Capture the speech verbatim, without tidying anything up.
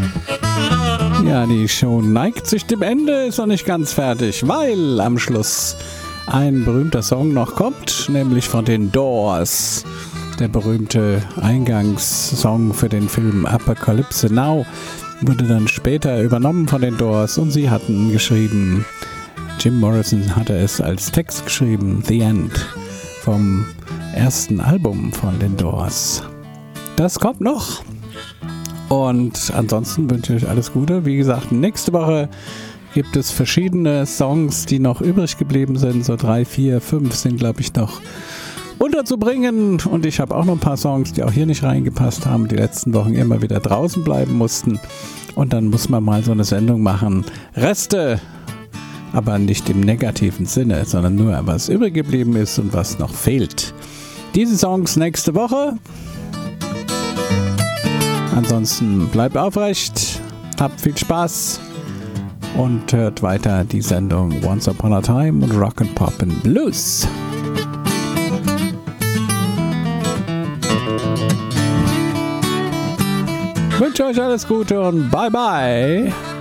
Ja, die Show neigt sich dem Ende, ist noch nicht ganz fertig, weil am Schluss ein berühmter Song noch kommt, nämlich von den Doors. Der berühmte Eingangssong für den Film Apocalypse Now wurde dann später übernommen von den Doors und sie hatten geschrieben, Jim Morrison hatte es als Text geschrieben, The End, vom ersten Album von den Doors. Das kommt noch. Und ansonsten wünsche ich euch alles Gute. Wie gesagt, nächste Woche gibt es verschiedene Songs, die noch übrig geblieben sind. So drei, vier, fünf sind, glaube ich, noch unterzubringen. Und ich habe auch noch ein paar Songs, die auch hier nicht reingepasst haben, die letzten Wochen immer wieder draußen bleiben mussten. Und dann muss man mal so eine Sendung machen. Reste, aber nicht im negativen Sinne, sondern nur, was übrig geblieben ist und was noch fehlt. Diese Songs nächste Woche. Ansonsten bleibt aufrecht, habt viel Spaß und hört weiter die Sendung Once Upon a Time und Rock and Pop and Blues. Ich wünsche euch alles Gute und bye bye.